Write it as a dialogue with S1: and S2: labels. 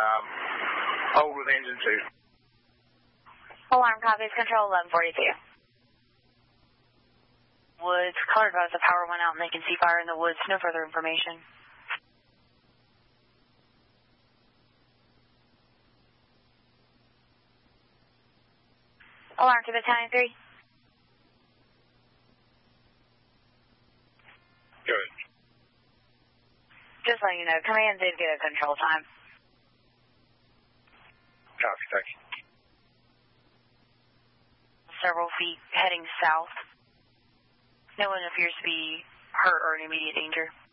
S1: hold with engine 2.
S2: Alarm copies, control 1142. Woods, color advised the power went out and they can see fire in the woods. No further information. Alarm to Battalion 3.
S1: Good.
S2: Just letting you know, command did get a control time.
S1: Copy, thank you.
S2: Several feet heading south. No one appears to be hurt or in immediate danger.